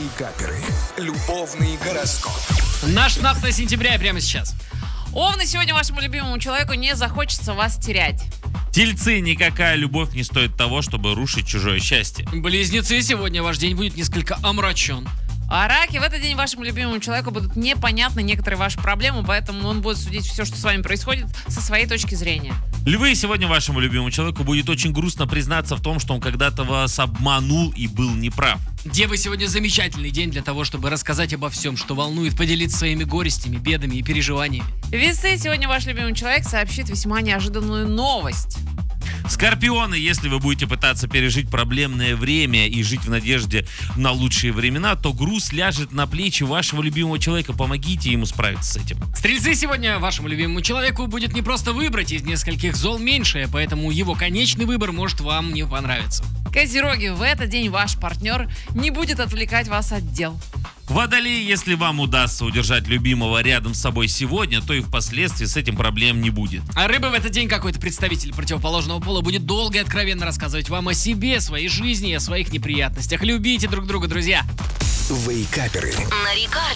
Вейкаперы. Любовный гороскоп. На 16 сентября прямо сейчас. Овны, сегодня вашему любимому человеку не захочется вас терять. Тельцы, никакая любовь не стоит того, чтобы рушить чужое счастье. Близнецы, сегодня ваш день будет несколько омрачен. А раки, в этот день вашему любимому человеку будут непонятны некоторые ваши проблемы, поэтому он будет судить все, что с вами происходит, со своей точки зрения. Львы, сегодня вашему любимому человеку будет очень грустно признаться в том, что он когда-то вас обманул и был неправ. Девы, сегодня замечательный день для того, чтобы рассказать обо всем, что волнует, поделиться своими горестями, бедами и переживаниями. Весы, сегодня ваш любимый человек сообщит весьма неожиданную новость. Скорпионы, если вы будете пытаться пережить проблемное время и жить в надежде на лучшие времена, то груз ляжет на плечи вашего любимого человека. Помогите ему справиться с этим. Стрельцы, сегодня вашему любимому человеку будет не просто выбрать из нескольких зол меньшее, поэтому его конечный выбор может вам не понравиться. Козероги, в этот день ваш партнер не будет отвлекать вас от дел. Водолеи, если вам удастся удержать любимого рядом с собой сегодня, то и впоследствии с этим проблем не будет. А рыбы, в этот день какой-то представитель противоположного пола будет долго и откровенно рассказывать вам о себе, своей жизни и о своих неприятностях. Любите друг друга, друзья! Вейкаперы. На Рекорд.